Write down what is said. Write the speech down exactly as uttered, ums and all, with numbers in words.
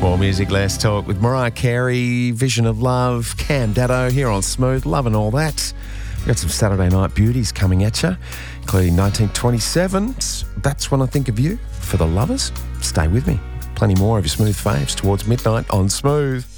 More music, less talk with Mariah Carey, Vision of Love, Cam Daddo here on Smooth, loving all that. We've got some Saturday night beauties coming at you, including nineteen twenty-seven. That's When I Think of You for the lovers. Stay with me. Plenty more of your Smooth faves towards midnight on Smooth.